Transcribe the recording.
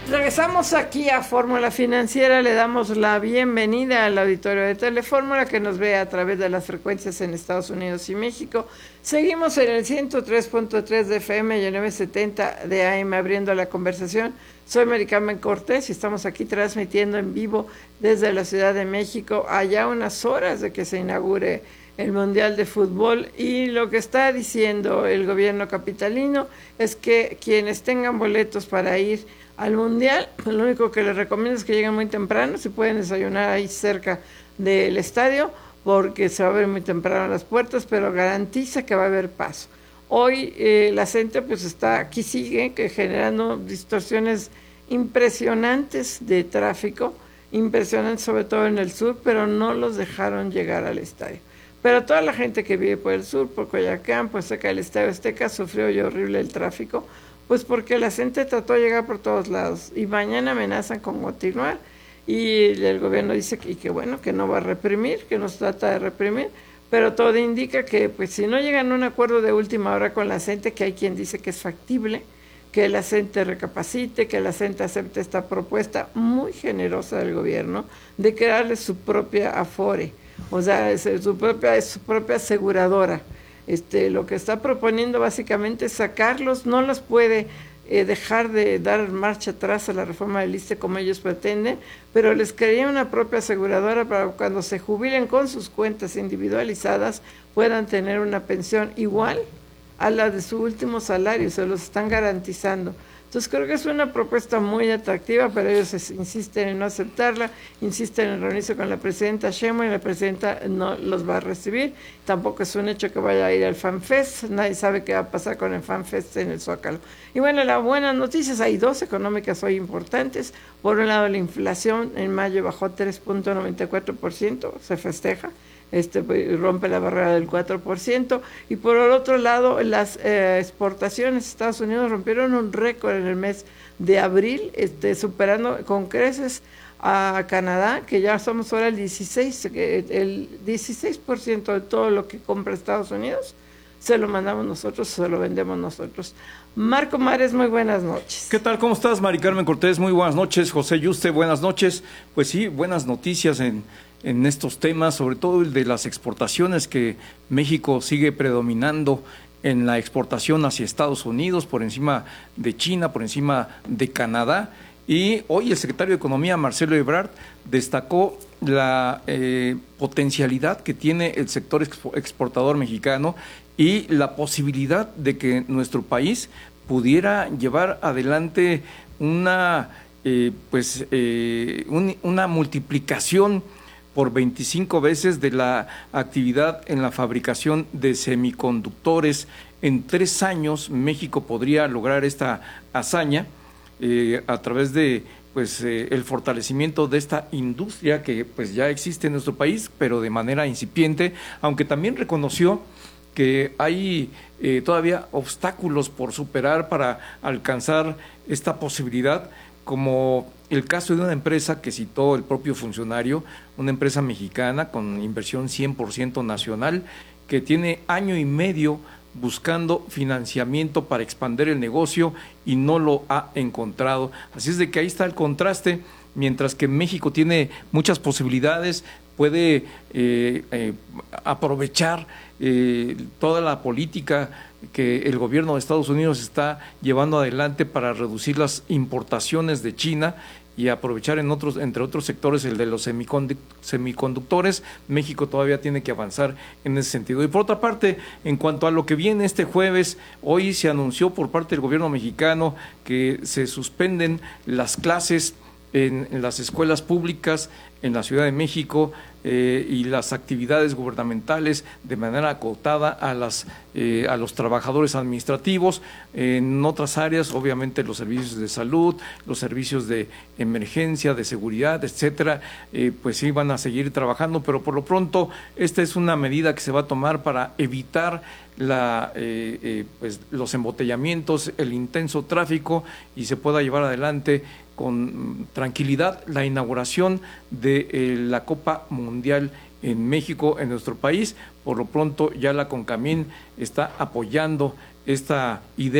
Regresamos aquí a Fórmula Financiera, le damos la bienvenida al auditorio de Telefórmula que nos ve a través de las frecuencias en Estados Unidos y México. Seguimos en el 103.3 de FM y el 970 de AM abriendo la conversación. Soy Mary Carmen Cortés y estamos aquí transmitiendo en vivo desde la Ciudad de México, allá unas horas de que se inaugure el Mundial de Fútbol, y lo que está diciendo el gobierno capitalino es que quienes tengan boletos para ir al Mundial, lo único que les recomiendo es que lleguen muy temprano, si pueden desayunar ahí cerca del estadio, porque se va a ver muy temprano las puertas, pero garantiza que va a haber paso. Hoy la gente pues está aquí, sigue que generando distorsiones impresionantes de tráfico, impresionantes sobre todo en el sur, pero no los dejaron llegar al estadio. Pero toda la gente que vive por el sur, por Coyoacán, pues cerca del Estadio Azteca, sufrió ya horrible el tráfico, pues porque la gente trató de llegar por todos lados y mañana amenazan con continuar, y el gobierno dice que bueno, que no va a reprimir, que no se trata de reprimir, pero todo indica que pues si no llegan a un acuerdo de última hora con la gente, que hay quien dice que es factible, que la gente recapacite, que la gente acepte esta propuesta muy generosa del gobierno de crearle su propia Afore, o sea, es su propia aseguradora. Lo que está proponiendo básicamente es sacarlos, no los puede dejar de dar marcha atrás a la reforma del ISSSTE como ellos pretenden, pero les crearía una propia aseguradora para cuando se jubilen con sus cuentas individualizadas puedan tener una pensión igual a la de su último salario, se los están garantizando. Entonces creo que es una propuesta muy atractiva, pero ellos insisten en no aceptarla, insisten en reunirse con la presidenta Sheinbaum y la presidenta no los va a recibir. Tampoco es un hecho que vaya a ir al FanFest, nadie sabe qué va a pasar con el FanFest en el Zócalo. Y bueno, las buenas noticias, hay dos económicas hoy importantes. Por un lado, la inflación en mayo bajó 3.94%, se festeja. Rompe la barrera del 4%, y por el otro lado las exportaciones de Estados Unidos rompieron un récord en el mes de abril, superando con creces a Canadá, que ya somos ahora el 16% de todo lo que compra Estados Unidos se lo mandamos nosotros, se lo vendemos nosotros. Marco Mares, muy buenas noches. ¿Qué tal? ¿Cómo estás, Mari Carmen Cortés? Muy buenas noches. José Yuste, buenas noches. Pues sí, buenas noticias en estos temas, sobre todo el de las exportaciones, que México sigue predominando en la exportación hacia Estados Unidos, por encima de China, por encima de Canadá. Y hoy el secretario de Economía, Marcelo Ebrard, destacó la potencialidad que tiene el sector exportador mexicano y la posibilidad de que nuestro país pudiera llevar adelante una multiplicación por 25 veces de la actividad en la fabricación de semiconductores. En 3 años México podría lograr esta hazaña a través de el fortalecimiento de esta industria que pues ya existe en nuestro país, pero de manera incipiente, aunque también reconoció que hay todavía obstáculos por superar para alcanzar esta posibilidad, como el caso de una empresa que citó el propio funcionario, una empresa mexicana con inversión 100% nacional, que tiene año y medio buscando financiamiento para expandir el negocio y no lo ha encontrado. Así es de que ahí está el contraste. Mientras que México tiene muchas posibilidades, puede aprovechar toda la política que el gobierno de Estados Unidos está llevando adelante para reducir las importaciones de China y aprovechar entre otros sectores, el de los semiconductores. México todavía tiene que avanzar en ese sentido. Y por otra parte, en cuanto a lo que viene este jueves, hoy se anunció por parte del gobierno mexicano que se suspenden las clases en las escuelas públicas en la Ciudad de México y las actividades gubernamentales de manera acotada a los trabajadores administrativos. En otras áreas, obviamente, los servicios de salud, los servicios de emergencia, de seguridad, etcétera, pues sí van a seguir trabajando, pero por lo pronto esta es una medida que se va a tomar para evitar los embotellamientos, el intenso tráfico, y se pueda llevar adelante con tranquilidad la inauguración de la Copa Mundial en México, en nuestro país. Por lo pronto ya la CONCAMIN está apoyando esta idea.